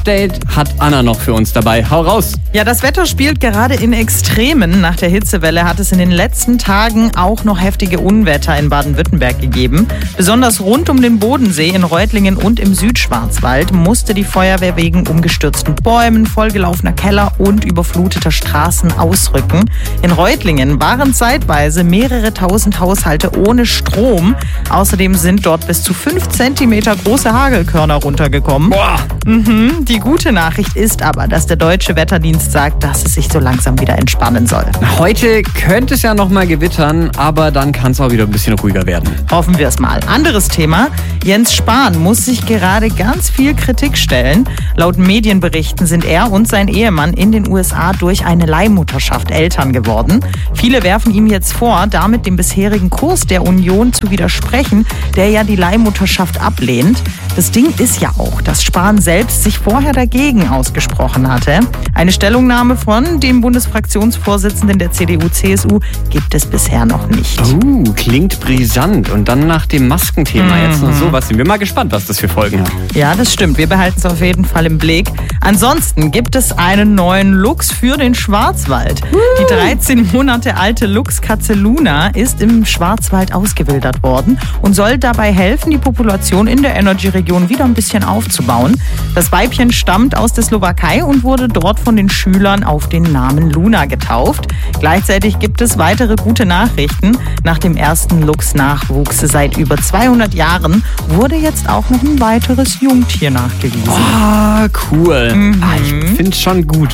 Update hat Anna noch für uns dabei. Hau raus! Ja, das Wetter spielt gerade in Extremen. Nach der Hitzewelle hat es in den letzten Tagen auch noch heftige Unwetter in Baden-Württemberg gegeben. Besonders rund um den Bodensee, in Reutlingen und im Südschwarzwald musste die Feuerwehr wegen umgestürzten Bäumen, vollgelaufener Keller und überfluteter Straßen ausrücken. In Reutlingen waren zeitweise mehrere tausend Haushalte ohne Strom. Außerdem sind dort bis zu 5 Zentimeter große Hagelkörner runtergekommen. Boah! Die gute Nachricht ist aber, dass der Deutsche Wetterdienst sagt, dass es sich so langsam wieder entspannen soll. Heute könnte es ja noch mal gewittern, aber dann kann es auch wieder ein bisschen ruhiger werden. Hoffen wir es mal. Anderes Thema. Jens Spahn muss sich gerade ganz viel Kritik stellen. Laut Medienberichten sind er und sein Ehemann in den USA durch eine Leihmutterschaft Eltern geworden. Viele werfen ihm jetzt vor, damit dem bisherigen Kurs der Union zu widersprechen, der ja die Leihmutterschaft ablehnt. Das Ding ist ja auch, dass Spahn selbst sich vorher dagegen ausgesprochen hatte. Eine Stellungnahme von dem Bundesfraktionsvorsitzenden der CDU-CSU gibt es bisher noch nicht. Klingt brisant. Und dann nach dem Maskenthema jetzt noch sowas. Sind wir mal gespannt, was das für Folgen hat. Ja, das stimmt. Wir behalten es auf jeden Fall im Blick. Ansonsten gibt es einen neuen Luchs für den Schwarzwald. Die 13 Monate alte Luchskatze Luna ist im Schwarzwald ausgewildert worden und soll dabei helfen, die Population in der Energy-Region wieder ein bisschen aufzubauen. Das Weibchen stammt aus der Slowakei und wurde dort von den Schülern auf den Namen Luna getauft. Gleichzeitig gibt es weitere gute Nachrichten. Nach dem ersten Luchsnachwuchs seit über 200 Jahren wurde jetzt auch noch ein weiteres Jungtier nachgewiesen. Oh, cool. Ich finde es schon gut,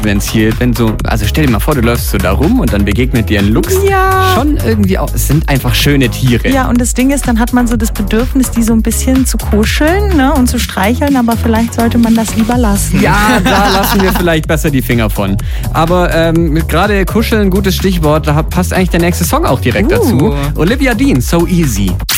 also stell dir mal vor, du läufst so da rum und dann begegnet dir ein Luchs. Ja. Schon irgendwie auch, es sind einfach schöne Tiere. Ja, und das Ding ist, dann hat man so das Bedürfnis, die so ein bisschen zu kuscheln, ne, und zu streicheln, aber vielleicht sollte man das lieber lassen. Ja, da lassen wir vielleicht besser die Finger von. Aber gerade kuscheln, gutes Stichwort, da passt eigentlich der nächste Song auch direkt dazu. Olivia Dean, So Easy.